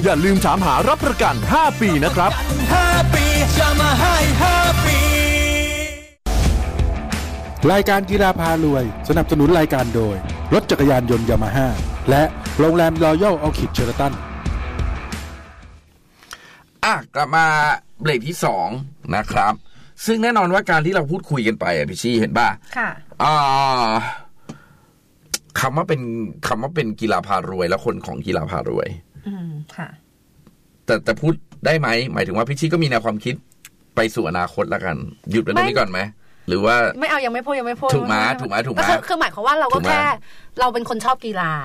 อย่าลืมถามหารับประกัน5 ปีนะครับ 5 ปีจะมาให้5 ปีรายการกีฬาพารวยสนับสนุนรายการโดยรถจักรยานยนต์ยามาฮ่าและโรงแรมรอยัลออคิดเชอร์ตันกลับมาเบรกที่2นะครับซึ่งแน่นอนว่าการที่เราพูดคุยกันไปพี่ชี่เห็นป่ะค่ะคำว่าเป็นกีฬาพารวยแล้วคนของกีฬาพารวยค่ะแต่พูดได้ไหมหมายถึงว่าพี่ชี่ก็มีแนวความคิดไปสู่อนาคตแล้วกันหยุดไว้ตรงนี้ก่อนไหมหรือว่าไม่เอายังไม่พูดถูกไหมคือหมายความว่าเราก็แค่เราเป็นคนชอบกีฬา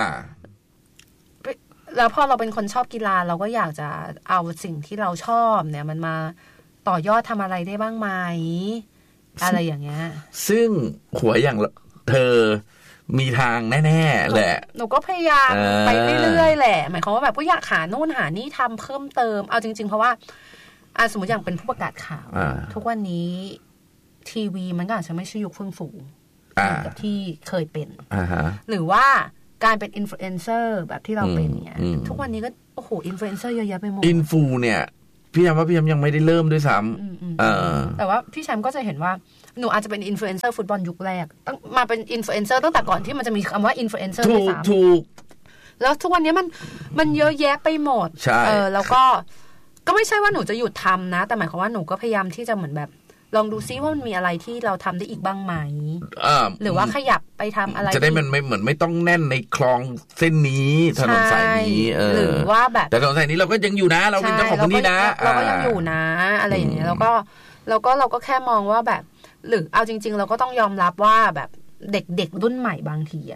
แล้วพอเราเป็นคนชอบกีฬาเราก็อยากจะเอาสิ่งที่เราชอบเนี่ยมันมาต่อยอดทำอะไรได้บ้างไหมอะไรอย่างเงี้ยซึ่งหัวอย่างเธอมีทางแน่ๆแหละหนูก็พยายามไปเรื่อยๆแหละหมายความว่าแบบก็อยากหาโน่นหานี่ทำเพิ่มเติมเอาจริงๆเพราะว่าสมมติอย่างเป็นผู้ประกาศข่าวทุกวันนี้ทีวีมันก็อาจจะไม่ใช่ยุคเฟื่องฟูแบบที่เคยเป็นหรือว่าการเป็นอินฟลูเอนเซอร์แบบที่เราเป็นเนี่ยทุกวันนี้ก็โอ้โหอินฟลูเอนเซอร์เยอะแยะไปหมดอินฟูเนี่ยพี่แชมป์ว่าพี่แชมป์ยังไม่ได้เริ่มด้วยซ้ำแต่ว่าพี่แชมป์ก็จะเห็นว่าหนูอาจจะเป็นอินฟลูเอนเซอร์ฟุตบอลยุคแรกตั้งมาเป็นอินฟลูเอนเซอร์ตั้งแต่ก่อนที่มันจะมีคำว่าอินฟลูเอนเซอร์ด้วยซ้ำถูกแล้วทุกวันนี้มันเยอะแยะไปหมดแล้วก็ไม่ใช่ว่าหนูจะหยุดทำนะแต่หมายความว่าหนูก็พยายามที่จะเหมือนแบบลองดูซิว่ามันมีอะไรที่เราทำได้อีกบ้างไหมหรือว่าขยับไปทำอะไรจะได้มันไม่เหมือนไม่ต้องแน่นในคลองเส้นนี้ถนนสายนี้หรือว่าแบบแต่ถนนสายนี้เราก็ยังอยู่นะเราเป็นเจ้าของพื้นที่นะเราก็ยังอยู่นะอะไรอย่างเงี้ยแล้วก็เราก็แค่มองว่าแบบหรือเอาจริงๆเราก็ต้องยอมรับว่าแบบเด็กรุ่นใหม่บางที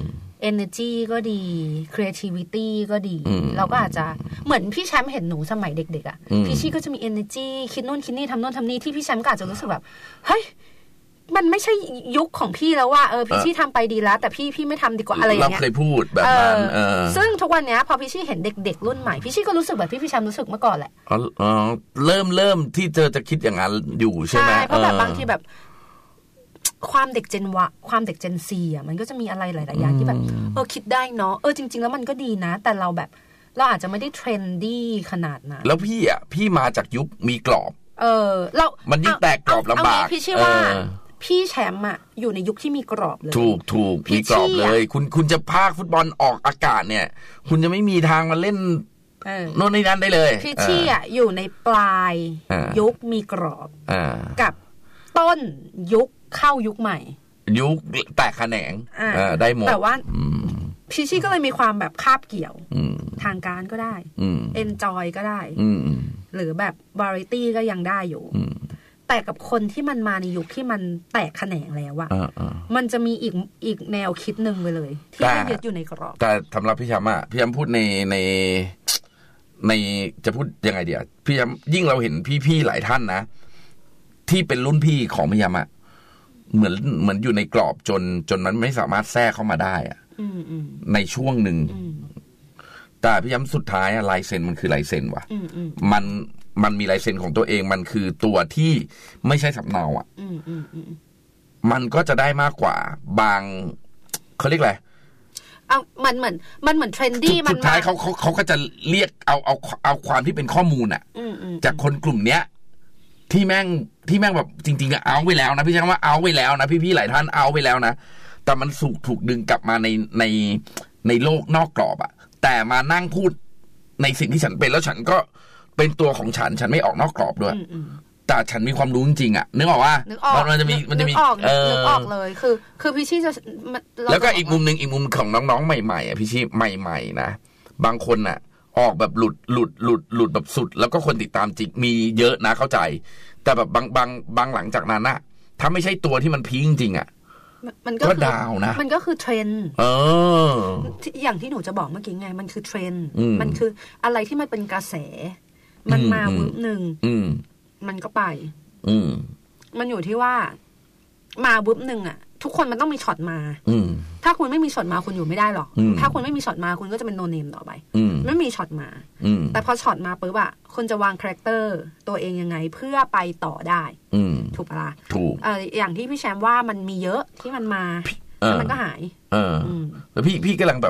energy ก็ดี creativity ก็ดีเราก็อาจจะเหมือนพี่แชมป์เห็นหนูสมัยเด็กๆอ่ะพี่ชี่ก็จะมี energy คิดโน่นคิดนี่ทำโน่นทำนี่ที่พี่แชมป์ก็อาจจะรู้สึกแบบเฮ้ยมันไม่ใช่ยุคของพี่แล้วว่าพี่ชี่ทำไปดีแล้วแต่พี่ไม่ทำดีกว่าอะไรอย่างเงี้ยเราเคยพูดแบบนั้นซึ่งทุกวันนี้พอพี่ชี่เห็นเด็กๆรุ่นใหม่พี่ชี่ก็รู้สึกแบบพี่แชมป์รู้สึกเมื่อก่อนแหละเริ่มที่จะคิดอย่างนั้นอยู่ใช่ไหมเพราะแบบบางทีแบบความเด็กเจนซีอ่ะมันก็จะมีอะไรหลายๆอย่างที่แบบคิดได้เนาะจริงๆแล้วมันก็ดีนะแต่เราแบบเราอาจจะไม่ได้เทรนดี้ขนาดนั้นแล้วพี่มาจากยุคมีกรอบเรามันยิ่งแตกกรอบลำบากพี่เชื่อว่าพี่แชมป์อ่ะอยู่ในยุคที่มีกรอบเลยถูกมีกรอบเลยคุณจะพากฟุตบอลออกอากาศเนี่ยคุณจะไม่มีทางมาเล่นโน่นนี่นั่นได้เลยพี่ชี่อ่ะอยู่ในปลายยุคมีกรอบกับต้นยุคเข้ายุคใหม่ยุคแตกแขนงได้หมดแต่ว่าพี่ชี่ก็เลยมีความแบบคาบเกี่ยวทางการก็ได้enjoy ก็ได้หรือแบบ variety ก็ยังได้อยู่แต่กับคนที่มันมาในยุคที่มันแตกแขนงแล้วอะมันจะมีอีกแนวคิดนึงไปเลยที่ไม่ยึดอยู่ในกรอบแต่สำหรับพี่แชมป์อะพี่แชมป์พูดในจะพูดยังไงเดี๋ยวพี่แชมป์ยิ่งเราเห็นพี่ๆหลายท่านนะที่เป็นรุ่นพี่ของพี่แชมป์อะเหมือนอยู่ในกรอบจนมันไม่สามารถแทรกเข้ามาได้อะในช่วงหนึ่งแต่พี่ย้ำสุดท้ายลายเซ็นมันคือลายเซ็นว่ะมันมีลายเซ็นของตัวเองมันคือตัวที่ไม่ใช่สำเนาอ่ะมันก็จะได้มากกว่าบางเขาเรียกอะไรมันเหมือนเทรนดี้สุดท้ายเขาก็จะเรียกเอาความที่เป็นข้อมูลอ่ะจากคนกลุ่มเนี้ยที่แม่งแบบจริงๆเอาไว้แล้วนะพี่ใช้คำว่าเอาไว้แล้วนะพี่หลายท่านเอาไว้แล้วนะแต่มันถูกดึงกลับมาในโลกนอกกรอบอะแต่มานั่งพูดในสิ่งที่ฉันเป็นแล้วฉันก็เป็นตัวของฉันไม่ออกนอกกรอบด้วยแต่ฉันมีความรู้จริงๆอะนึกออกว่ามันจะมีนึกออกเลยคือพี่ชี่จะแล้วก็อีกมุมของน้องๆใหม่ๆอะพี่ชี่ใหม่ๆนะบางคนอะออกแบบหลุดแบบสุดแล้วก็คนติดตามจริงมีเยอะนะเข้าใจแต่แบบบางหลังจากนั้นน่ะถ้าไม่ใช่ตัวที่มันพีคจริงอ่ะมันก็ดาวนะมันก็คือเทรนด์อย่างที่หนูจะบอกเมื่อกี้ไงมันคือเทรนด์มันคืออะไรที่มันเป็นกระแสมันมาวุ้บหนึ่งมันก็ไปมันอยู่ที่ว่ามาวุ้บหนึ่งอ่ะทุกคนมันต้องมีช็อตมาถ้าคุณไม่มีช็อตมาคุณอยู่ไม่ได้หรอกถ้าคุณไม่มีช็อตมาคุณก็จะเป็นโนเนมต่อไปไม่มีช็อตมาแต่พอช็อตมาปุ๊บอะคุณจะวางคาแรคเตอร์ตัวเองยังไงเพื่อไปต่อได้ถูกปะล่ะถูกอย่างที่พี่แชมป์ว่ามันมีเยอะที่มันมาแล้วมันก็หายแล้วพี่กำลังแบบ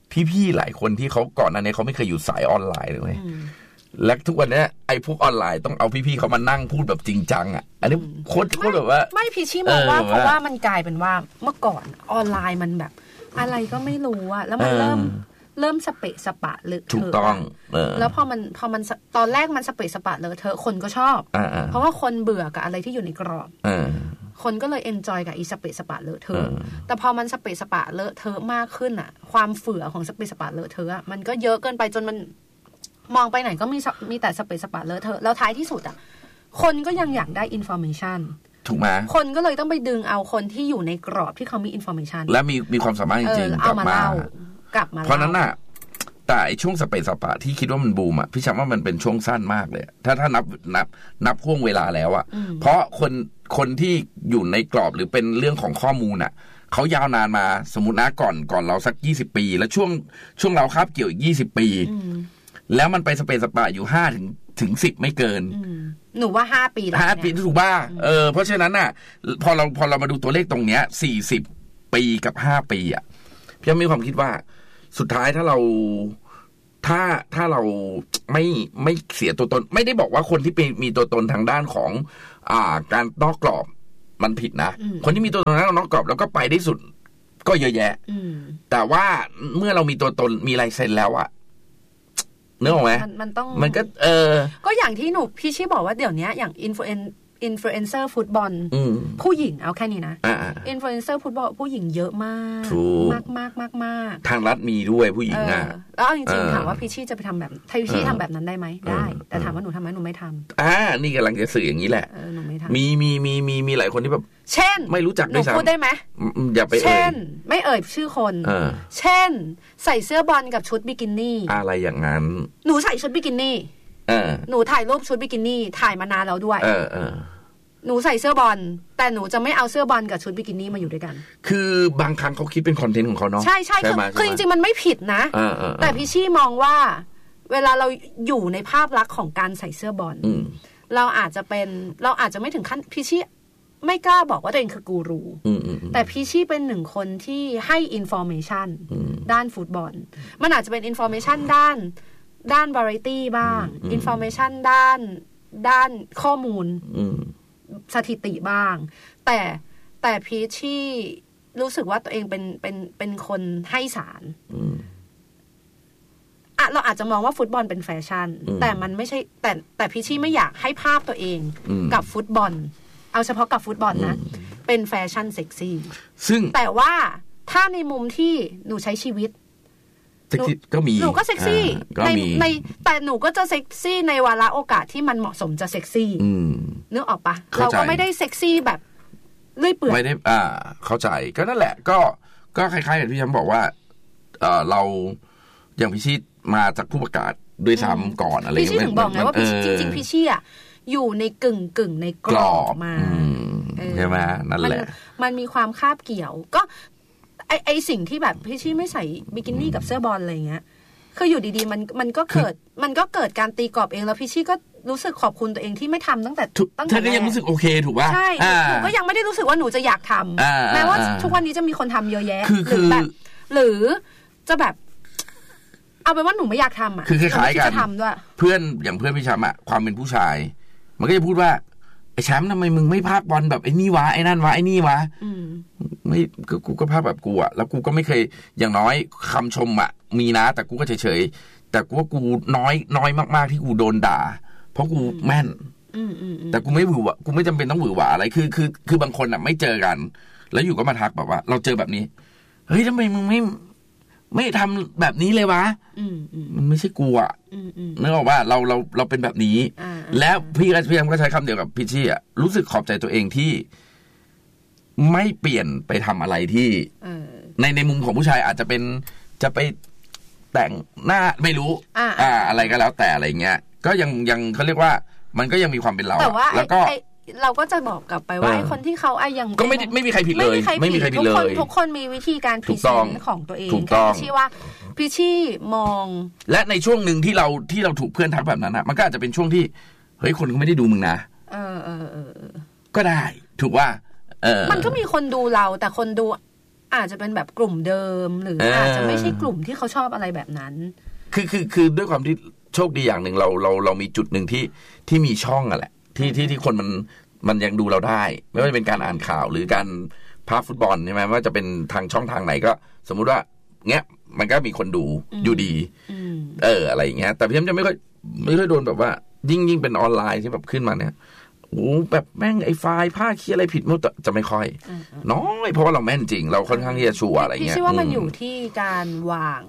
พี่ๆหลายคนที่เขาก่อนหน้านี้เขาไม่เคยอยู่สายออนไลน์เลยและทุกวันนี้ไอ้พวกออนไลน์ต้องเอาพี่ๆเขามานั่งพูดแบบจริงจังอ่ะอันนี้โคตรแบบว่าไม่พี่ชี้มองว่าเพราะว่ามันกลายเป็นว่าเมื่อก่อนออนไลน์มันแบบอะไรก็ไม่รู้อ่ะแล้วมันเริ่มสเปะสปะเลอะเทอะถูกต้องแล้วพอมันตอนแรกมันสเปะสปะเลอะเทอะคนก็ชอบเพราะว่าคนเบื่อกับอะไรที่อยู่ในกรอบคนก็เลยเอนจอยกับอีสเปะสปะเลอะเทอะแต่พอมันสเปะสปะเลอะเทอะมากขึ้นอ่ะความเฟื่อของสเปะสปะเลอะเทอะมันก็เยอะเกินไปจนมันมองไปไหนก็มีแต่สเปซสปะเลอะเทอะแล้วท้ายที่สุดอ่ะคนก็ยังอยากได้อินฟอร์เมชันถูกไหมคนก็เลยต้องไปดึงเอาคนที่อยู่ในกรอบที่เขามีอินฟอร์เมชันและมีความสามารถจริงๆกลับมาเพราะนั้นน่ะแต่ช่วงสเปซสปะที่คิดว่ามันบูมอ่ะพี่ชำว่ามันเป็นช่วงสั้นมากเลยถ้านับห่วงเวลาแล้วอ่ะเพราะคนที่อยู่ในกรอบหรือเป็นเรื่องของข้อมูลอ่ะเขายาวนานมาสมมุตินะก่อนเราสัก20ปีแล้วช่วงเราคาบเกี่ยวอีก20ปีแล้วมันไปสเปซสปะอยู่5 ถึง 10ไม่เกินหนูว่า5 ปีแล้ว 5 ปีถูกป่ะเพราะฉะนั้นน่ะพอเรามาดูตัวเลขตรงเนี้ย40 ปีกับ5 ปีอ่ะพี่มีความคิดว่าสุดท้ายถ้าเราไม่เสียตัวตนไม่ได้บอกว่าคนที่มีตัวตนทางด้านของการนอกกรอบมันผิดนะคนที่มีตัวตนทางด้านนอกกรอบแล้วก็ไปได้สุดก็เยอะแยะแต่ว่าเมื่อเรามีตัวตนมีลายเซ็นแล้วอะนึกออกไหมมันต้องมันก็ก็อย่างที่หนูพี่ชี้บอกว่าเดี๋ยวนี้อย่างอินฟลูเอนเซอร์ฟุตบอลผู้หญิงเอาแค่นี้นะอินฟลูเอนเซอร์ฟุตบอลผู้หญิงเยอะมากมากทางรัฐมีด้วยผู้หญิงอ่ะแล้วจริงๆถามว่าพี่ชี้จะไปทำแบบพี่ชี้ทำแบบนั้นได้ไหมได้แต่ถามว่าหนูทำไหมหนูไม่ทำนี่กำลังจะสื่ออย่างนี้แหละหนูไม่ทำมีหลายคนที่แบบเช่นไม่รู้จักด้วยซ้ำหนูพูดได้ไหมอย่าไปเช่นไม่เอ่ยชื่อคนเช่นใส่เสื้อบอลกับชุดบิกินี่อะไรอย่างนั้นหนูใส่ชุดบิกินี่หนูถ่ายรูปชุดบิกินี่ถ่ายมานานแล้วด้วยหนูใส่เสื้อบอลแต่หนูจะไม่เอาเสื้อบอลกับชุดบิกินี่มาอยู่ด้วยกันคือบางครั้งเขาคิดเป็นคอนเทนต์ของเขาเนาะใช่ใช่คือจริงๆมันไม่ผิดนะแต่พี่ชี่มองว่าเวลาเราอยู่ในภาพลักษณ์ของการใส่เสื้อบอลเราอาจจะไม่ถึงขั้นพี่ชี่ไม่กล้าบอกว่าตัวเองคือกูรูแต่พี่ชี่เป็นหนึ่งคนที่ให้อินฟอร์เมชันด้านฟุตบอลมันอาจจะเป็นอินฟอร์เมชันด้านวาไรตี้บ้างอินฟอร์เมชันด้านข้อมูลสถิติบ้างแต่พีชที่รู้สึกว่าตัวเองเป็นคนให้สารเราอาจจะมองว่าฟุตบอลเป็นแฟชั่นแต่มันไม่ใช่แต่พีชที่ไม่อยากให้ภาพตัวเองกับฟุตบอลเอาเฉพาะกับฟุตบอลนะเป็นแฟชั่นเซ็กซี่ซึ่งแต่ว่าถ้าในมุมที่หนูใช้ชีวิตก็มีหนูก็เซ็กซี่ในแต่หนูก็จะเซ็กซี่ในวาระโอกาสที่มันเหมาะสมจะเซ็กซี่นึกออกปะเราก็ไม่ได้เซ็กซี่แบบเลื่อยเปื่อยไม่ได้เข้าใจก็นั่นแหละก็คล้ายๆกับที่ฉันบอกว่าเราอย่างพี่ชิดมาจากผู้ประกาศด้วยซ้ำก่อนอะไรพี่ชิดถึงบอกไงว่าจริงๆพี่ชิดอ่ะอยู่ในกึ่งในกรอบมาใช่ไหมนั่นแหละมันมีความคาบเกี่ยวก็ไอสิ่งที่แบบพี่ชี่ไม่ใส่บิกินี่กับเสื้อบอลอะไรเงี้ยคืออยู่ดีๆมันก็เกิดการตีกรอบเองแล้วพี่ชี่ก็รู้สึกขอบคุณตัวเองที่ไม่ทำตั้งแต่เธอก็ยังรู้สึกโอเคถูกป่ะใช่หนูก็ยังไม่ได้รู้สึกว่าหนูจะอยากทำแม้ว่าทุกวันนี้จะมีคนทำเยอะแยะหรือแบบหรือจะแบบเอาเป็นว่าหนูไม่อยากทำอ่ะคือคล้ายๆกันเพื่อนอย่างเพื่อนพี่ชามอ่ะความเป็นผู้ชายมันก็จะพูดว่าไอ้แชมป์ทำไมมึงไม่พากบอลแบบไอ้นี่วะไอ้นั่นวะไอ้นี่วะไม่กูก็พากแบบกูอะแล้วกูก็ไม่เคยอย่างน้อยคำชมอะมีนะแต่กูก็เฉยๆแต่กูว่ากูน้อยมากๆที่กูโดนด่าเพราะกูแม่นแต่กูไม่หวือวะกูไม่จำเป็นต้องหวือหวาอะไรคือบางคนอะไม่เจอกันแล้วอยู่ก็มาทักแบบว่าเราเจอแบบนี้เฮ้ยทำไมมึงไม่ทำแบบนี้เลยวะมันไม่ใช่กูอ่ะนึกออกว่าเราเป็นแบบนี้แล้วพี่ก็ใช้คำเดียวกับพี่ชี่อ่ะรู้สึกขอบใจตัวเองที่ไม่เปลี่ยนไปทำอะไรที่ในมุมของผู้ชายอาจจะเป็นจะไปแต่งหน้าไม่รู้อะไรก็แล้วแต่อะไรเงี้ยก็ยังเขาเรียกว่ามันก็ยังมีความเป็นเราแล้วก็เราก็จะบอกกลับไปว่าไอ้คนที่เขายังก็ไม่มีใครผิดเลยไม่มีใครผิดเลยทุกคนมีวิธีการพรีเซนต์ของตัวเองแค่ที่ว่าพี่ชี่มองและในช่วงหนึ่งที่เราถูกเพื่อนทักแบบนั้นอ่ะมันก็อาจจะเป็นช่วงที่เฮ้ยคนก็ไม่ได้ดูมึงนะก็ได้ถูกว่ามันก็มีคนดูเราแต่คนดูอาจจะเป็นแบบกลุ่มเดิมหรืออาจจะไม่ใช่กลุ่มที่เขาชอบอะไรแบบนั้นคือด้วยความที่โชคดีอย่างหนึ่งเรามีจุดหนึ่งที่มีช่องอ่ะแหละที่คนมันยังดูเราได้ไม่ว่าจะเป็นการอ่านข่าวหรือการพากฟุตบอลใช่ไหมว่าจะเป็นทางช่องทางไหนก็สมมุติว่าเงี้ยมันก็มีคนดูอยู่ดีอะไรอย่างเงี้ยแต่พี่จะไม่ค่อยโดนแบบว่ายิ่งเป็นออนไลน์ที่แบบขึ้นมาเนี่ยโอ้แบบแม่งไอ้ไฟล์ผ้าเขียนอะไรผิดมันจะไม่ค่อยน้อยเพราะว่าเราแม่นจริงเราค่อนข้างที่จะชัวร์อะไรเงี้ยพี่คิดว่ามันอยู่ที่การวาง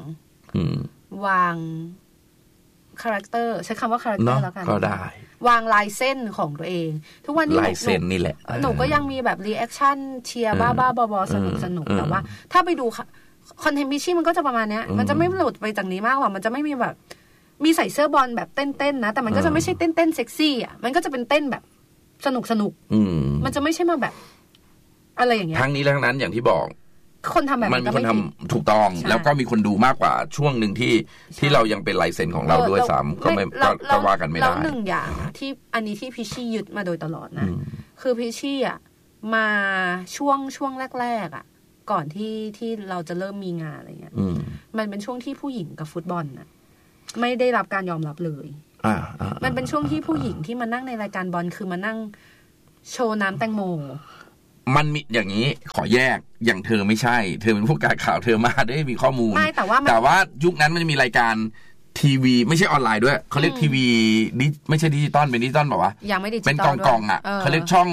คาแรคเตอร์ใช้คำว่าคาแรคเตอร์แล้วกันก็ได้วางลายเส้นของตัวเองทุกวันนี้ลายเส้นนี่แหละหนูก็ยังมีแบบรีแอคชั่นเชียร์บ้าๆบอๆสนุกแต่ว่าถ้าไปดูคอนเทนต์พิชชี่มันก็จะประมาณเนี้ยมันจะไม่หลุดไปจากนี้มากหรอกมันจะไม่มีแบบมีใส่เสื้อบอลแบบเต้นๆนะแต่มันก็จะไม่ใช่เต้นเซ็กซี่อ่ะมันก็จะเป็นเต้นแบบสนุกมันจะไม่ใช่มาแบบอะไรอย่างเงี้ยทั้งนี้ทั้งนั้นอย่างที่บอกคนทำแบบมันมีคนทำถูกต้องแล้วก็มีคนดูมากกว่าช่วงหนึ่งที่เรายังเป็นลายเซ็นของเราด้วยซ้ำก็ว่ากันไม่ได้แล้วหนึ่งอย่างที่อันนี้ที่พิชชี่ยึดมาโดยตลอดนะคือพิชชี่อ่ะมาช่วงแรกๆอ่ะก่อนที่เราจะเริ่มมีงานอะไรเงี้ยมันเป็นช่วงที่ผู้หญิงกับฟุตบอลน่ะไม่ได้รับการยอมรับเลยมันเป็นช่วงที่ผู้หญิงที่มานั่งในรายการบอลคือมานั่งโชว์น้ำแตงโมมันมีอย่างนี้ขอแยกอย่างเธอไม่ใช่เธอเป็นผู้การข่าวเธอมาได้มีข้อมูลไม่แต่ว่ายุคนั้นมันจะมีรายการทีวีไม่ใช่ออนไลน์ด้วยเขาเรียกทีวีไม่ใช่ดิจิตอลเป็นดิจิตอลบอกว่ายังไม่ดิจิตอลเป็นกองอ่ะเขาเรียกช่อง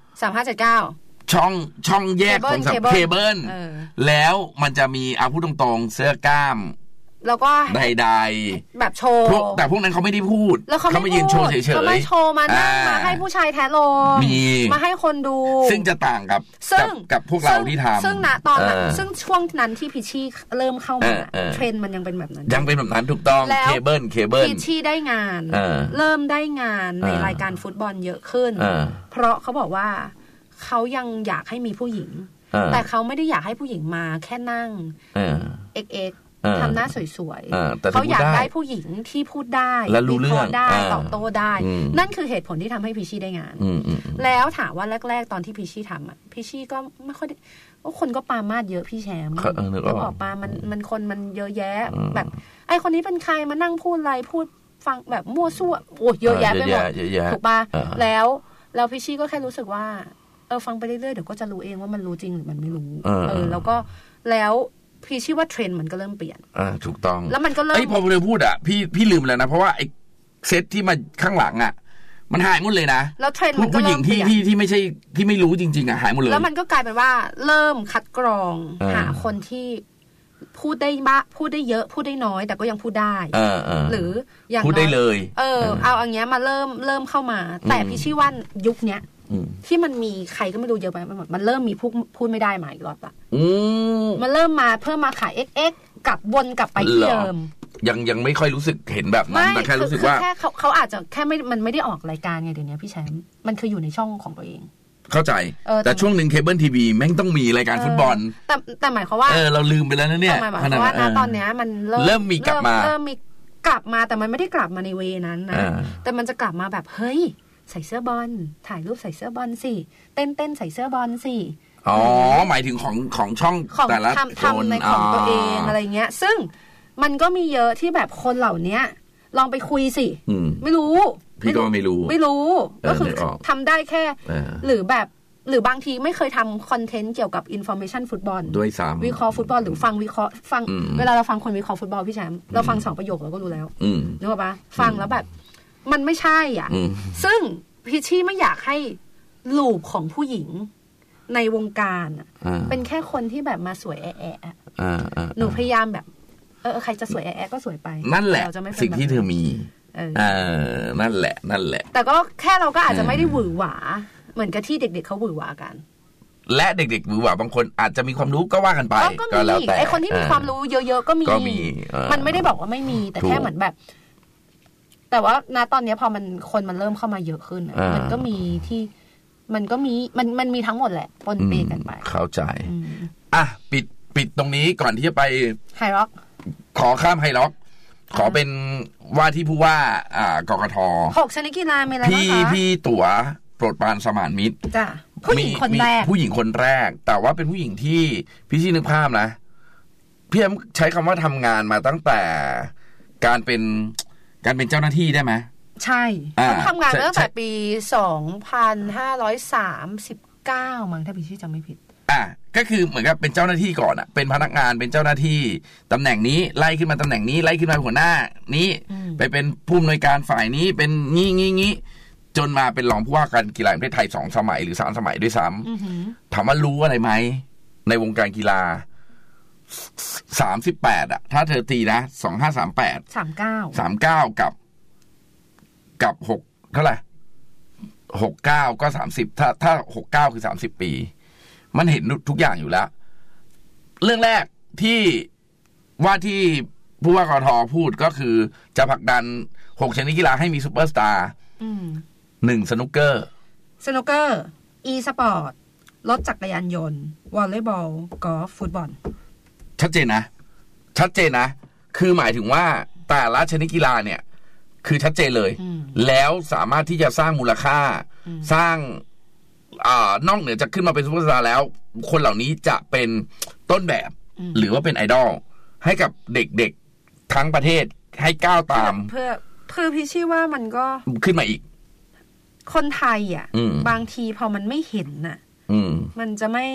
3579 ช่องแยกของเคเบิลแล้วมันจะมีเอาพูดตรงๆเสื้อกล้ามแล้วก็ใดๆแบบโชว์แต่พวกนั้นเขาไม่ได้พูดเขามายืนโชว์เฉยๆเขาไม่โชว์มานั่งมาให้ผู้ชายแท้โลมาให้คนดูซึ่งจะต่างกับพวกเราที่ทำซึ่งณตอนนั้นซึ่งช่วงนั้นที่พิชชี่เริ่มเข้ามาเทรนด์มันยังเป็นแบบนั้นยังเป็นแบบนั้นถูกต้องเคเบิลพิชชี่ได้งานเริ่มได้งานในรายการฟุตบอลเยอะขึ้นเพราะเขาบอกว่าเขายังอยากให้มีผู้หญิงแต่เขาไม่ได้อยากให้ผู้หญิงมาแค่นั่งXXทำหน้าสวยๆเขาอยากได้ผู้หญิงที่พูดได้รู้เรื่องได้ตอบโต้ได้นั่นคือเหตุผลที่ทำให้พิชชี่ได้งานแล้วถามว่าแรกๆตอนที่พิชชี่ทำอ่ะพิชชี่ก็ไม่ค่อยคนก็ปามาดเยอะพี่แชมป์ก็บอกปามันคนมันเยอะแยะแบบไอคนนี้เป็นใครมานั่งพูดอะไรพูดฟังแบบมั่วซั่วโอ้เยอะแยะไปหมดถูกป่ะแล้วพิชชี่ก็แค่รู้สึกว่าฟังไปเรื่อยๆเดี๋ยวก็จะรู้เองว่ามันรู้จริงหรือมันไม่รู้แล้วพี่ชื่อว่าเทรนด์มันก็เริ่มเปลี่ยนถูกต้องแล้วมันก็เริ่มพอเราพูดพี่ลืมแล้วนะเพราะว่าไอ้เซตที่มาข้างหลังมันหายหมดเลยนะแล้วเทรนด์มันก็ผู้หญิงที่ไม่ใช่ที่ไม่รู้จริงๆหายหมดเลยแล้วมันก็กลายเป็นว่าเริ่มคัดกรองหาคนที่พูดได้พูดได้เยอะพูดได้น้อยแต่ก็ยังพูดได้หรืออย่างพูดได้เลยเอาอย่างเงี้ยมาเริ่มเข้ามาแต่พี่ชื่อว่ายุคเนี้ยที่มันมีใครก็ไม่รู้เยอะไปหมดมันเริ่มมีพูดไม่ได้มาอีกรอบละมันเริ่มมาเพิ่มมาขาย XX กลับวนกลับไปที่เดิมยังไม่ค่อยรู้สึกเห็นแบบนั้นแต่แค่รู้สึกว่าแค่เขาอาจจะแค่มันไม่ได้ออกรายการไงเดี๋ยวนี้พี่แชมป์มันคืออยู่ในช่องของตัวเองเข้าใจแต่ช่วงหนึ่งเคเบิลทีวีแม่งต้องมีรายการฟุตบอลแต่หมายความว่าเราลืมไปแล้วนะเนี่ยหมายความว่าตอนนี้มันเริ่มมีกลับมาแต่มันไม่ได้กลับมาในเวนั้นนะแต่มันจะกลับมาแบบเฮ้ยใส่เสื้อบอลถ่ายรูปใส่เสื้อบอลสิเต้นใส่เสื้อบอลสิอ๋อหมายถึงของช่องแต่ละทำในของตัวเองอะไรเงี้ยซึ่งมันก็มีเยอะที่แบบคนเหล่านี้ลองไปคุยสิไม่รู้พี่ก็ไม่รู้ก็คือทำได้แค่หรือบางทีไม่เคยทำคอนเทนต์เกี่ยวกับอินฟอร์เมชันฟุตบอลด้วยซ้ำวิเคราะห์ฟุตบอลหรือฟังวิเคราะห์ฟังเวลาเราฟังคนวิเคราะห์ฟุตบอลพี่แชมป์เราฟัง2ประโยคเราก็รู้แล้วนึกออกปะฟังแล้วแบบมันไม่ใช่อ่ะซึ่งพิชชี่ไม่อยากให้ลูปของผู้หญิงในวงการเป็นแค่คนที่แบบมาสวยแอะหนูพยายามแบบใครจะสวยแอะก็สวยไปนั่นแหละสิ่งที่เธอมีนั่นแหละแต่ก็แค่เราก็อาจจะไม่ได้หวือหวาเหมือนกับที่เด็กๆเขาหวือหวากันและเด็กๆหวือหวาบางคนอาจจะมีความรู้ก็ว่ากันไปก็แล้วแต่ไอคนที่มีความรู้เยอะๆก็มีมันไม่ได้บอกว่าไม่มีแต่แค่เหมือนแบบแต่ว่าณตอนนี้พอคนมันเริ่มเข้ามาเยอะขึ้นมันก็มีที่มันก็มีมันมีทั้งหมดแหละปนเปกันไปเข้าใจปิดตรงนี้ก่อนที่จะไปไฮร็อกขอข้ามไฮร็อกขอเป็นว่าที่ผู้ว่ากกท. 6 ชนิดกีฬามีอะไรบ้างคะพี่ตั๋วโปรดปรานสมานมิตรผู้หญิงคนแรกผู้หญิงคนแรกแต่ว่าเป็นผู้หญิงที่พี่ชี้นึกภาพนะพี่ใช้คำว่าทำงานมาตั้งแต่การเป็นเจ้าหน้าที่ได้ไหมใช่เขาทำงานตั้งแต่ปี2539มั้งถ้าพี่ชี้จำไม่ผิดก็คือเหมือนกับเป็นเจ้าหน้าที่ก่อนอ่ะเป็นพนักงานเป็นเจ้าหน้าที่ตำแหน่งนี้ไล่ขึ้นมาตำแหน่งนี้ไล่ขึ้นมาหัวหน้านี้ไปเป็นผู้อำนวยการฝ่ายนี้เป็นงี้จนมาเป็นรองผู้ว่าการกีฬาแห่งประเทศไทย2 สมัยหรือ3 สมัยด้วยซ้ำถามว่ารู้อะไรไหมในวงการกีฬา38อ่ะถ้าเธอตีนะ2538 39กับ6เท่าไหร่69ก็30ถ้า69คือ30ปีมันเห็นทุกอย่างอยู่แล้วเรื่องแรกที่ว่าที่ผู้ว่ากท.พูดก็คือจะผลักดัน6ชนิดกีฬาให้มีซุปเปอร์สตาร์1สนุกเกอร์อีสปอร์ตรถจักรยานยนต์วอลเลย์บอลกอล์ฟฟุตบอลชัดเจนนะคือหมายถึงว่าแต่ละชนิดกีฬาเนี่ยคือชัดเจนเลยแล้วสามารถที่จะสร้างมูลค่าสร้างนอกเหนือจากขึ้นมาเป็นซุปเปอร์สตาร์แล้วคนเหล่านี้จะเป็นต้นแบบหรือว่าเป็นไอดอลให้กับเด็กๆทั้งประเทศให้ก้าวตามเพื่อพี่ชี้ว่ามันก็ขึ้นมาอีกคนไทยอ่ะบางทีพอมันไม่เห็นน่ะมันจะไม่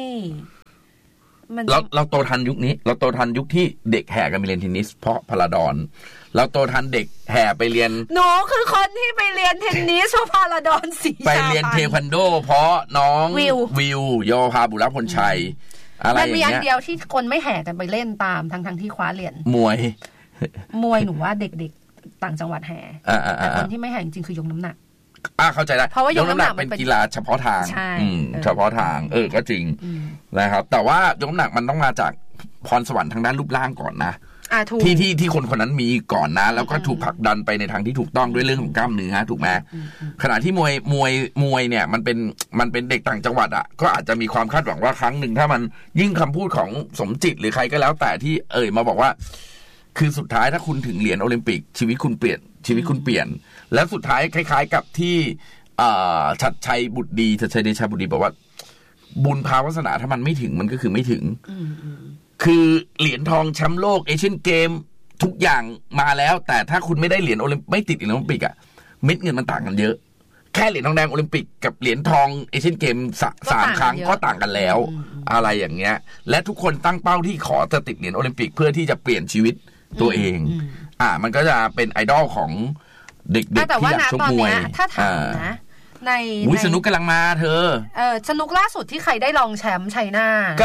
เราโตทันยุคนี้เราโตทันยุคที่เด็กแห่กันไปเรียนเทนนิสเพราะพลาดอนเราโตทันเด็กแห่ไปเรียนหนูคือคนที่ไปเรียนเทนนิสเพราะพลาดอนสีไปเรียนเทควันโดเพราะน้องวิวโยภาบุรพลชัยอะไรอย่างเงี้ยมันมีอันเดียวที่คนไม่แห่กันไปเล่นตามทั้งที่คว้าเหรียญมวยหนูว่าเด็กๆต่างจังหวัดแห่แต่คนที่ไม่แห่จริงคือยกน้ำหนักเข้าใจได้เพราะว่ายกน้ำหนักเป็นกีฬาเฉพาะทางเฉพาะทางก็จริงนะครับแต่ว่ายกน้ำหนักมันต้องมาจากพรสวรรค์ทางด้านรูปร่างก่อนนะที่คนนั้นมีก่อนนะแล้วก็ถูกผลักดันไปในทางที่ถูกต้องด้วยเรื่องของกล้ามเนื้อถูกไหมขณะที่มวยเนี่ยมันเป็นเด็กต่างจังหวัดอ่ะก็อาจจะมีความคาดหวังว่าครั้งหนึ่งถ้ามันยิ่งคำพูดของสมจิตหรือใครก็แล้วแต่ที่มาบอกว่าคือสุดท้ายถ้าคุณถึงเหรียญโอลิมปิกชีวิตคุณเปลี่ยนแล้วสุดท้ายคล้ายๆกับที่ชัดชัยบุตรดีชัดชัยเดชาบุตรดีบอกว่าบุญภาวาสนาถ้ามันไม่ถึงมันก็คือไม่ถึงคือเหรียญทองแชมป์โลกเอเชียนเกมทุกอย่างมาแล้วแต่ถ้าคุณไม่ได้เหรียญโอลิมไม่ติดเหรียญโอลิมปิกอ่ะเม็ดเงินมันต่างกันเยอะแค่เหรียญทองแดงโอลิมปิกกับเหรียญทองเอเชียนเกม3 ครั้งก็ต่างกันแล้วอะไรอย่างเงี้ยและทุกคนตั้งเป้าที่ขอจะติดเหรียญโอลิมปิกเพื่อที่จะเปลี่ยนชีวิตตัวเองมันก็จะเป็นไอดอลของเด็กๆที่อยากชกมวยถ้าถามนะในสนุกกำลังมาเธอสนุกล่าสุดที่ใครได้รองแชมป์ชัยนาก็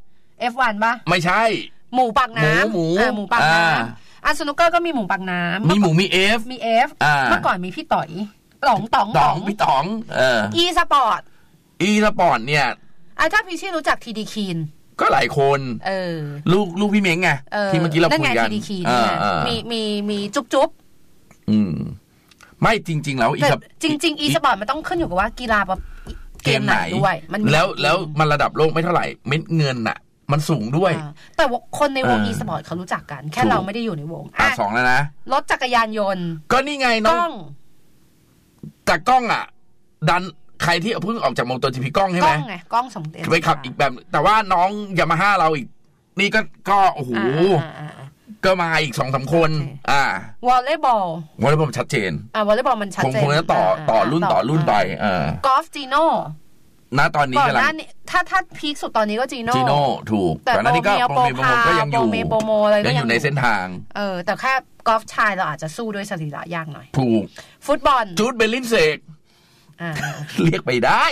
F1 ป่ะไม่ใช่หมูปากน้ำหมูปากน้ำสนุกเกอร์ก็มีหมูปากน้ำมีหมูมี F เมื่อก่อนมีพี่ต่อยต๋องพี่ต๋องอีสปอร์ตเนี่ยถ้าพี่ชื่อรู้จักทีดีคีนก็หลายคนลูกพี่เม้งไงที่เมื่อกี้เราคุยกันมีจุ๊บไม่จริงๆแล้วจริงอีสปอร์ตมันต้องขึ้นอยู่กับว่ากีฬาเกมไหนด้วยแล้วมันระดับโลกไม่เท่าไหร่เม็ดเงินน่ะมันสูงด้วยแต่ว่าคนในวงอีสปอร์ตเขารู้จักกันแค่เราไม่ได้อยู่ในวง 2แล้วนะรถจักรยานยนต์ก็นี่ไงน้องแต่กล้องดันใครที่เพิ่งออกจากโมโตจีพีกล้องใช่ไหมกล้องสมเด็จไปขับอีกแบบแต่ว่าน้องยามาฮ่าเราอีกนี่ก็โอ้โหก็มาอีก 2-3 คนวอลเลย์บอลชัดเจนวอลเลย์บอลมันชัดเจนคงจะต่อรุ่นไปกอล์ฟจีโน่ณตอนนี้กำลังถ้าพีคสุดตอนนี้ก็จีโน่ถูกแต่นั้นนี่ก็โปรเมโปรโมก็ยังอยู่ในเส้นทางแต่แค่กอล์ฟชายเราอาจจะสู้ด้วยสรีระยากหน่อยถูกฟุตบอลจูดเบลลินเซกเรียกไปได้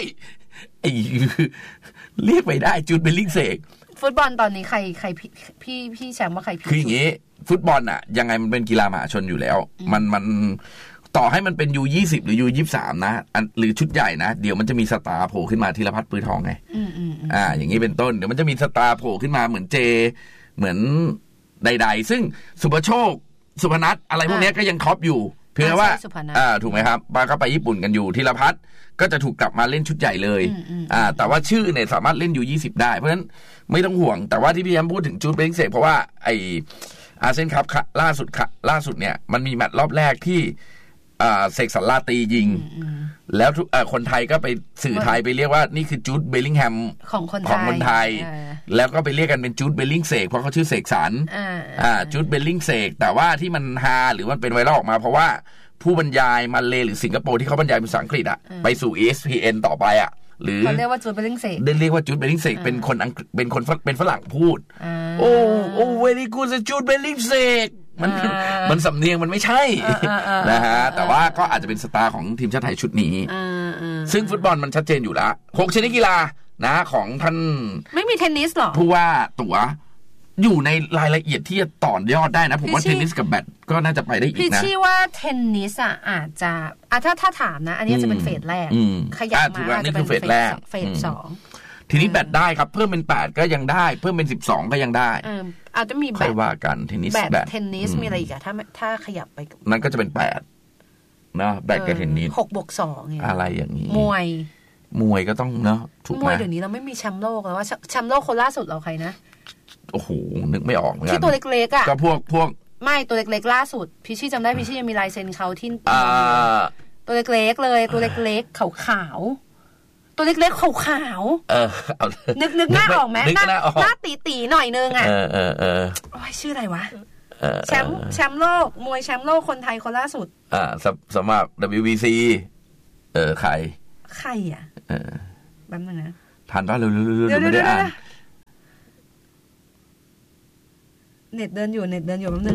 เรียกไปได้จูดเบลลินเซกฟุตบอลตอนนี้ใครพี่แชมป์ว่าใครคืออย่างงี้ฟุตบอลยังไงมันเป็นกีฬามหาชนอยู่แล้วมันต่อให้มันเป็น U20 หรือ U23 นะหรือชุดใหญ่นะเดี๋ยวมันจะมีสตาร์โผล่ขึ้นมาธีรพัฒน์ปื้อทองไงอย่างนี้เป็นต้นเดี๋ยวมันจะมีสตาร์โผล่ขึ้นมาเหมือนเจเหมือนใดๆซึ่งสุภโชคสุพนัทอะไรพวกนี้ก็ยังท็อปอยู่เพียงว่าถูกไหมครับบาก็ไปญี่ปุ่นกันอยู่ธีรพัฒน์ก็จะถูกกลับมาเล่นชุดใหญ่เลยแต่ว่าชื่อเนี่ยสามารถเล่นอยู่20ได้เพราะฉะนั้นไม่ต้องห่วงแต่ว่าที่พี่แอมพูดถึงจูดเบลลิงเซกเพราะว่าไออาเซียนคัพล่าสุดเนี่ยมันมีแมตช์รอบแรกที่เสกสรรลาตียิงแล้วคนไทยก็ไปสื่อไทยไปเรียกว่านี่คือจูดเบลลิงแฮมของคนไทยแล้วก็ไปเรียกกันเป็นจูดเบลลิงเสกเพราะเขาชื่อเสกสรรจูดเบลลิงเสกแต่ว่าที่มันฮาหรือมันเป็นไวรัลออกมาเพราะว่าผู้บรรยายมาเลหรือสิงคโปร์ที่เขาบรรยายเป็นภาษาอังกฤษไปสู่ ESPN ต่อไปหรือเขาเรียกว่าจูดเบลลิงเสกเรียกว่าจูดเบลลิงเสกเป็นคนเป็นฝรั่งพูดโอ้เวลี่กูดจูดเบลลิงเสกมันสำเนียงมันไม่ใช่นะฮะแต่ว่าก็อาจจะเป็นสตาร์ของทีมชาติไทยชุดนี้ซึ่งฟุตบอลมันชัดเจนอยู่แล้ว6ชนิดกีฬานะของท่านไม่มีเทนนิสหรอผู้ว่าตั๋วอยู่ในรายละเอียดที่จะต่อยอดได้นะผมว่าเทนนิสกับแบดก็น่าจะไปได้อีกนะพี่ชี้ว่าเทนนิสอาจจะถ้าถามนะอันนี้จะเป็นเฟสแรกขยับมานี่คือเฟสแรกเฟส2 ทีนี้แบดได้ครับเพิ่มเป็น8ก็ยังได้เพิ่มเป็น12ก็ยังได้อาจจะมีแบดว่ากันเทนนิสแบดเทนนิสมีอะไรอีกอะถ้าขยับไปนั่นก็จะเป็น8เนาะแบดกับเทนนิส 6+2 อะไรอย่างนี้มวยก็ต้องเนาะถูกมั้ยมวยเดี๋ยวนี้เราไม่มีแชมป์โลกแล้วว่าแชมป์โลกคนล่าสุดเราใครนะโอ้โหนึกไม่ออกเหมือนกันที่ตัวเล็กๆอ่ะก็พวกไม่ตัวเล็กๆล่าสุดพี่ชี่จำได้พี่ชี่ยังมีลายเซ็นเขาที่ตัวเล็กๆเลยตัวเล็กๆขาวๆตัวเล็กๆขาวๆนึกหน้าออกไหมหน้าตีๆหน่อยนึงอ่ะโอ้ยชื่ออะไรวะแชมป์โลกมวยแชมป์โลกคนไทยคนล่าสุดสำหรับ WBC ใครอ่ะแป๊บนึงนะทันป่ะเร็วๆไม่ได้อ่านเน็ตเดินอยู่แป๊บนึง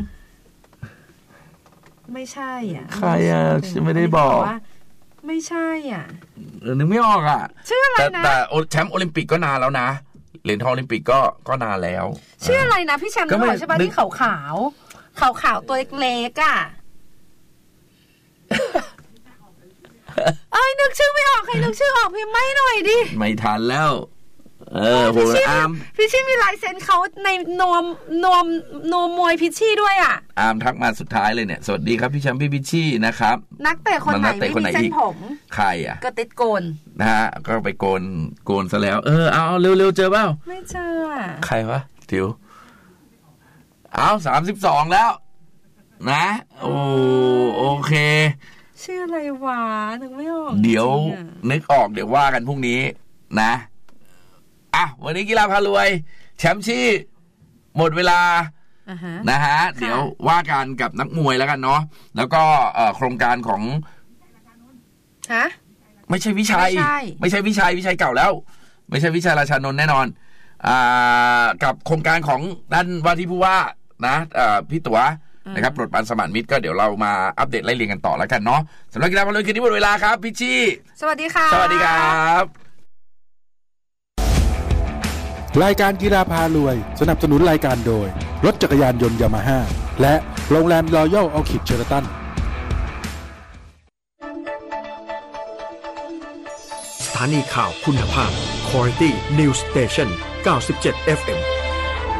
ไม่ใช่อ่ะใครอ่ะไม่ได้บอกไม่ใช่อ่ะนึกไม่ออกอ่ะชื่ออะไรนะแต่แชมป์โอลิมปิกก็นานแล้วนะเหรียญทองโอลิมปิกก็นานแล้วชื่ออะไรนะพี่แชมป์ใช่ป่ะที่ขาวตัวเล็กๆอ่ะนึกชื่อไม่ออกใครนึกชื่อออกพิมพ์ไม่หน่อยดิไม่ทันแล้วโหอาร์มพี่ชี่มีลายเซ็นเขาในนวมมวยพิชชี่ด้วยอ่ะอาร์มทักมาสุดท้ายเลยเนี่ยสวัสดีครับพี่แชมป์พี่พิชชี่นะครับนักเตะคนไหนไม่มีเส้นผมใครอ่ะก็ติดโกนนะฮะก็ไปโกนซะแล้วเอาเร็วๆเจอเปล่าไม่เจอใครวะถิวเอา32แล้วนะโอเคชื่ออะไรวะนึกไม่ออกเดี๋ยวนึกออกเดี๋ยวว่ากันพรุ่งนี้นะวันนี้กีฬาพารวยแชมป์ชี่หมดเวลานะฮะเดี๋ยวว่ากันกับนักมวยแล้วกันเนาะแล้วก็โครงการของไม่ใช่วิชัยเก่าแล้วไม่ใช่วิชัยราชานนท์แน่นอนกับโครงการของด้านว่าที่ผู้ว่านะพี่ตั๋วนะครับปลดปานสมานมิตรก็เดี๋ยวเรามาอัปเดตไล่เรียงกันต่อแล้วกันเนาะสำหรับกีฬาพารวยคืนนี้หมดเวลาครับพี่ชี่สวัสดีค่ะสวัสดีครับรายการกีฬาพารวยสนับสนุนรายการโดยรถจักรยานยนต์ยามาฮ่าและโรงแรมรอยัลออคิดเชอราตันสถานีข่าวคุณภาพ Quality News Station 97 FM